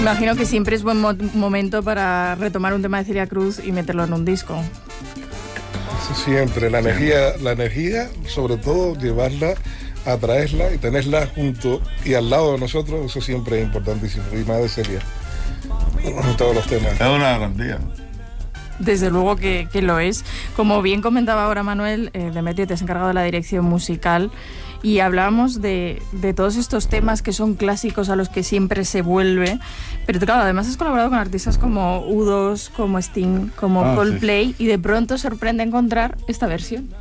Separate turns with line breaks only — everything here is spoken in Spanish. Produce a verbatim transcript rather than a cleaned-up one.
Imagino que siempre es buen mo- momento para retomar un tema de Celia Cruz y meterlo en un disco.
Siempre, la energía, la energía, sobre todo llevarla, atraerla y tenerla junto y al lado de nosotros, eso siempre es importantísimo. Y más de Celia, en todos los temas.
Es una garantía.
Desde luego que, que lo es. Como bien comentaba ahora Manuel, eh, Demetrio, te has encargado de la dirección musical y hablábamos de, de todos estos temas que son clásicos a los que siempre se vuelve, pero claro, además has colaborado con artistas como U dos, como Sting, como
ah,
Coldplay
sí.
y de pronto sorprende encontrar esta versión.